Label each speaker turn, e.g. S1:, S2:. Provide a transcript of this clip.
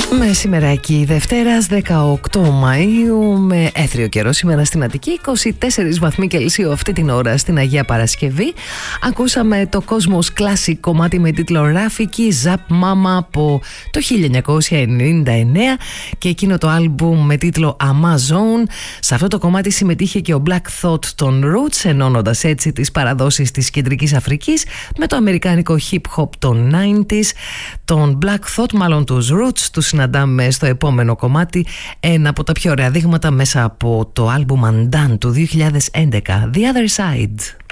S1: Μεσημεράκι Δευτέρας 18 Μαΐου με έθριο καιρό σήμερα στην Αττική, 24 βαθμοί Κελσίου αυτή την ώρα στην Αγία Παρασκευή. Ακούσαμε το Cosmos Classic κομμάτι με τίτλο Ράφικη Zap Mama από το 1999 και εκείνο το άλμπουμ με τίτλο Amazon. Σε αυτό το κομμάτι συμμετείχε και ο Black Thought των Roots, ενώνοντας έτσι τις παραδόσεις της Κεντρικής Αφρικής με το αμερικάνικο hip hop των 90s. Τον Black Thought, μάλλον τους Roots, τους συναντάμε στο επόμενο κομμάτι, ένα από τα πιο ωραία δείγματα μέσα από το άλμπουμ Undone του 2011, The Other Side.